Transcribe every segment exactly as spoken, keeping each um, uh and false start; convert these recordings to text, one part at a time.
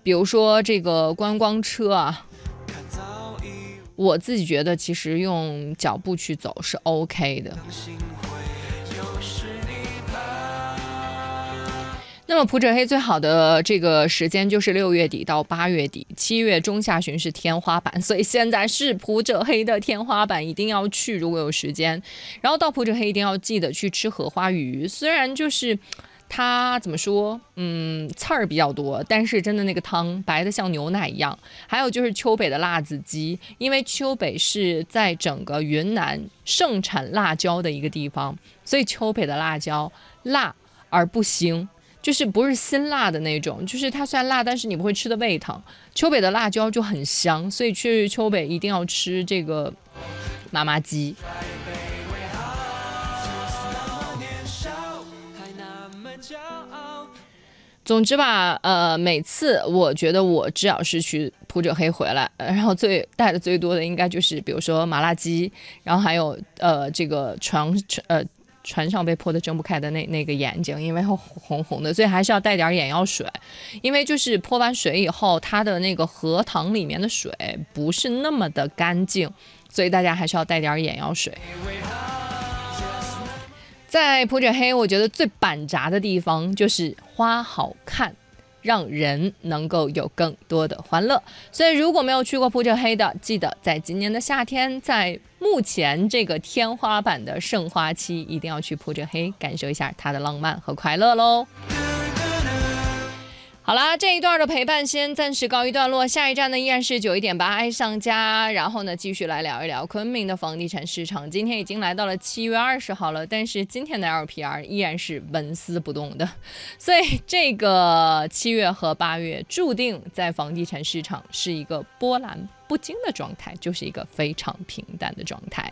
比如说这个观光车啊，我自己觉得其实用脚步去走是 OK 的。那么普者黑最好的这个时间就是六月底到八月底，七月中下旬是天花板，所以现在是普者黑的天花板，一定要去，如果有时间。然后到普者黑一定要记得去吃荷花鱼，虽然就是它怎么说，嗯，刺儿比较多，但是真的那个汤白的像牛奶一样。还有就是丘北的辣子鸡，因为丘北是在整个云南盛产辣椒的一个地方，所以丘北的辣椒辣而不腥。就是不是辛辣的那种，就是它虽然辣，但是你不会吃的胃疼。丘北的辣椒就很香，所以去丘北一定要吃这个麻麻鸡。总之吧，呃，每次我觉得我只要是去普者黑回来，然后最带的最多的应该就是比如说麻辣鸡，然后还有呃这个船呃。船上被泼的睁不开的那那个眼睛，因为红红的，所以还是要带点眼药水。因为就是泼完水以后，它的那个荷塘里面的水不是那么的干净，所以大家还是要带点眼药水。在普者黑，我觉得最板杂的地方就是花好看，让人能够有更多的欢乐。所以如果没有去过普者黑的，记得在今年的夏天，在目前这个天花板的盛花期，一定要去普者黑感受一下它的浪漫和快乐咯。好啦，这一段的陪伴先暂时告一段落，下一站呢依然是九一点八爱上家，然后呢继续来聊一聊昆明的房地产市场。今天已经来到了七月二十号了，但是今天的 L P R 依然是纹丝不动的，所以这个七月和八月注定在房地产市场是一个波澜不惊的状态，就是一个非常平淡的状态。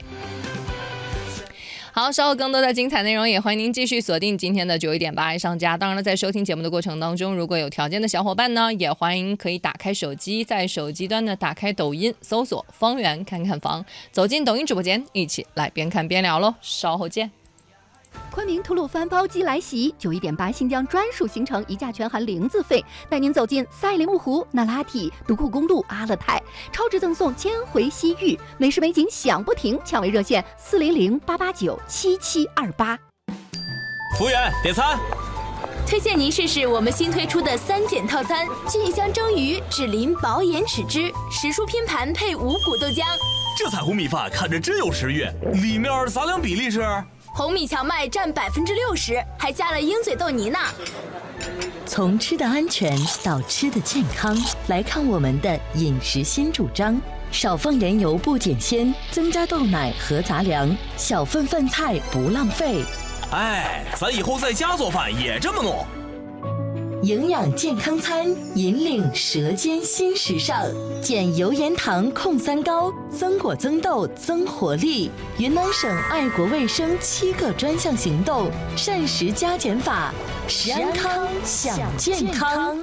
好，稍后更多的精彩内容也欢迎您继续锁定今天的九一点八爱上家。当然了，在收听节目的过程当中，如果有条件的小伙伴呢，也欢迎可以打开手机，在手机端呢打开抖音，搜索方圆看看房，走进抖音直播间，一起来边看边聊咯。稍后见。 昆明吐鲁番包机来袭，九一点八新疆专属行程一价全含零自费，带您走进赛里木湖、那拉提、独库公路、阿勒泰，超值赠送千回西域，美食美景享不停，抢位热线四零零八八九七七二八。 服务员，点餐。 推荐您试试我们新推出的三减套餐：菌香蒸鱼、脂淋薄盐豉汁、时蔬拼盘配五谷豆浆。 这彩虹米饭看着真有食欲，里面杂粮比例是？ 红米荞麦占百分之六十，还加了鹰嘴豆泥呢。 从吃的安全到吃的健康，来看我们的饮食新主张：少放盐油不减鲜，增加豆奶和杂粮，小份饭菜不浪费。 哎，咱以后在家做饭也这么弄。 营养健康餐，引领舌尖新时尚，减油盐糖控三高，增果增豆增活力。云南省爱国卫生七个专项行动，膳食加减法，食安康享健康。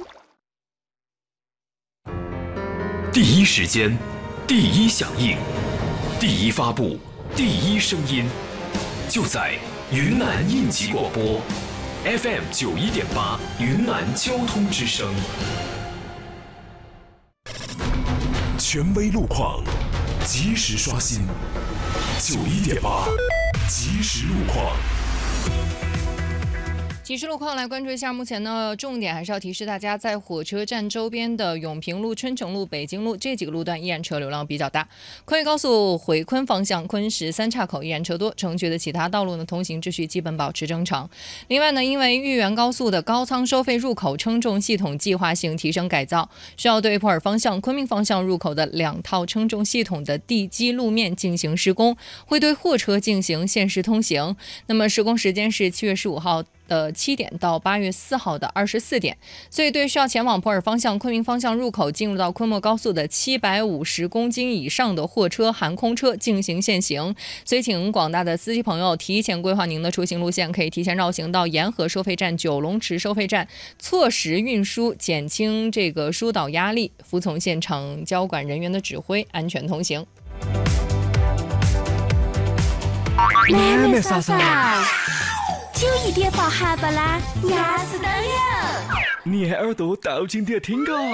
第一时间，第一响应，第一发布，第一声音，就在云南应急广播。F M 九一点八，云南交通之声，权威路况，及时刷新。九一点八，及时路况。 及时路况来关注一下，目前呢，重点还是要提示大家，在火车站周边的永平路、春城路、北京路这几个路段依然车流量比较大。昆越高速回昆方向昆石三岔口依然车多，城区的其他道路呢，通行秩序基本保持正常。另外呢，因为豫园高速的高仓收费入口称重系统计划性提升改造，需要对普洱方向、昆明方向入口的两套称重系统的地基路面进行施工，会对货车进行限时通行。那么施工时间是七月十五号。的七点到八月四号的二十四点，所以对需要前往普洱方向、昆明方向入口进入到昆莫高速的七百五十公斤以上的货车、航空车进行限行。所以，请广大的司机朋友提前规划您的出行路线，可以提前绕行到沿河收费站、九龙池收费站，错时运输，减轻这个疏导压力，服从现场交管人员的指挥，安全通行。 妹妹莎莎。 九一点八哈巴拉，压死当了！ 你耳朵倒进点听歌。